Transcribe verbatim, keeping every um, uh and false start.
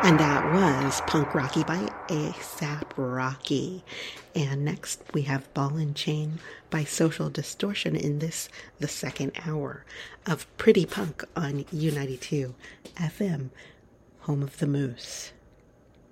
And that was Punk Rocky by A$AP Rocky. And next we have Ball and Chain by Social Distortion in this, the second hour of Pretty Punk on U ninety-two F M, home of the Moose.